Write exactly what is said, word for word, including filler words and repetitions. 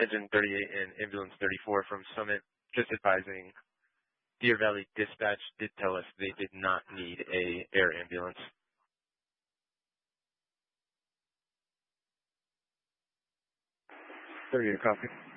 Engine thirty-eight and Ambulance thirty-four from Summit, just advising Deer Valley Dispatch did tell us they did not need a air ambulance. thirty-eight, copy.